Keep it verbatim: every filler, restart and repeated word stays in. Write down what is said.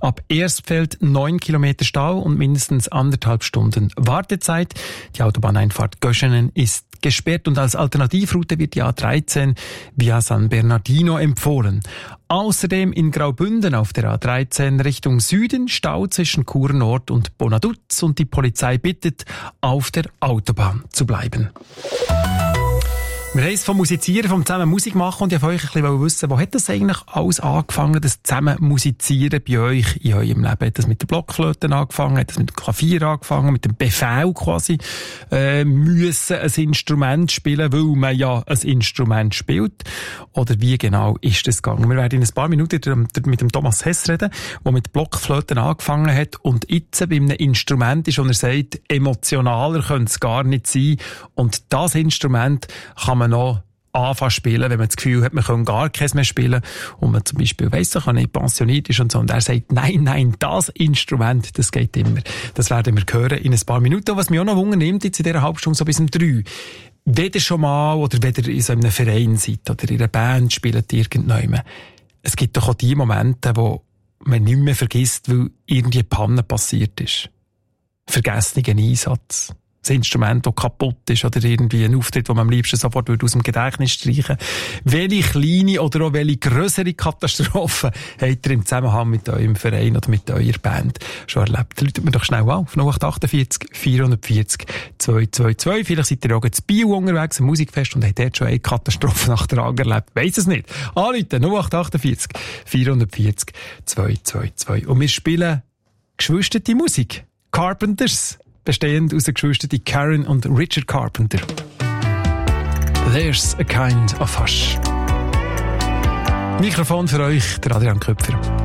Ab Erstfeld neun Kilometer Stau und mindestens anderthalb Stunden Wartezeit. Die Autobahneinfahrt Göschenen ist gesperrt und als Alternativroute wird die A dreizehn via San Bernardino empfohlen. Außerdem in Graubünden auf der A dreizehn Richtung Süden Stau zwischen Chur Nord und Bonaduz und die Polizei bittet, auf der Autobahn zu bleiben. Wir haben es vom Musizieren, vom zusammen Musik machen und ich wollte euch ein bisschen wissen, wo hat das eigentlich alles angefangen, das zusammen Musizieren bei euch in eurem Leben? Hat das mit der Blockflöte angefangen, hat das mit dem Klavier angefangen, mit dem Befehl quasi, äh, müssen ein Instrument spielen, weil man ja ein Instrument spielt? Oder wie genau ist das gegangen? Wir werden in ein paar Minuten mit dem Thomas Hess reden, der mit Blockflöten angefangen hat und jetzt bei einem Instrument ist, und er sagt, emotionaler könnte es gar nicht sein und das Instrument kann man noch anfangen spielen, wenn man das Gefühl hat, man kann gar keins mehr spielen und man zum Beispiel weiss, man nicht pensioniert ist und so. Und er sagt, nein, nein, das Instrument, das geht immer. Das werden wir hören in ein paar Minuten. Was mich auch noch wundernimmt, jetzt in dieser Halbstunde so bis um drei. Wenn ihr schon mal oder wenn ihr in so einem Verein seid oder in einer Band spielt irgendjemand, es gibt doch auch die Momente, wo man nicht mehr vergisst, weil irgendwie eine Panne passiert ist. Vergessenen Einsatz. Das Instrument, das kaputt ist oder irgendwie ein Auftritt, den man am liebsten sofort aus dem Gedächtnis streichen würde. Welche kleine oder auch welche grössere Katastrophe habt ihr im Zusammenhang mit eurem Verein oder mit eurer Band schon erlebt? Läutet mir doch schnell auf. null acht acht vier vier vier null zwei zwei zwei. Vielleicht seid ihr auch zu Bio unterwegs, ein Musikfest und habt dort schon eine Katastrophe nach der anderen erlebt. Weiss es nicht. Anrufen null acht acht vier vier vier null zwei zwei zwei. Und wir spielen geschwisterte Musik. Carpenters. Bestehend aus den Geschwistern Karen und Richard Carpenter. There's a kind of hush. Mikrofon für euch, der Adrian Köpfer.